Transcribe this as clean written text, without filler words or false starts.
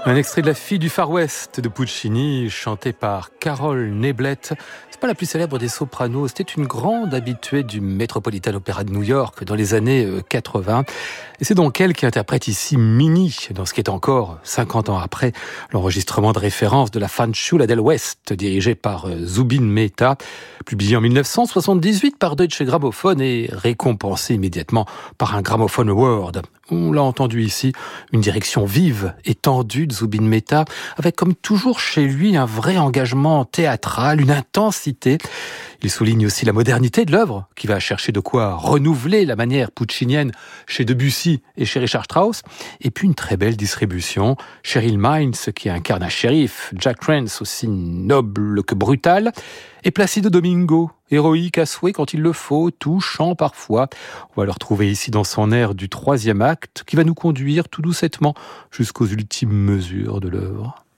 Un extrait de La fille du Far West de Puccini, chanté par Carol Neblett. C'est pas la plus célèbre des sopranos, c'était une grande habituée du Metropolitan Opera de New York dans les années 80. Et c'est donc elle qui interprète ici Minnie, dans ce qui est encore, 50 ans après, l'enregistrement de référence de la Fanciulla del West, dirigé par Zubin Mehta, publié en 1978 par Deutsche Grammophon et récompensé immédiatement par un Gramophone Award. On l'a entendu ici, une direction vive et tendue de Zubin Mehta, avec comme toujours chez lui un vrai engagement théâtral, une intensité. Il souligne aussi la modernité de l'œuvre, qui va chercher de quoi renouveler la manière puccinienne chez Debussy et chez Richard Strauss, et puis une très belle distribution. Cheryl Mines, qui incarne un shérif, Jack Rance, aussi noble que brutal, et Placido Domingo, héroïque à souhait quand il le faut, touchant parfois. On va le retrouver ici dans son air du 3e acte, qui va nous conduire tout doucettement jusqu'aux ultimes mesures de l'œuvre.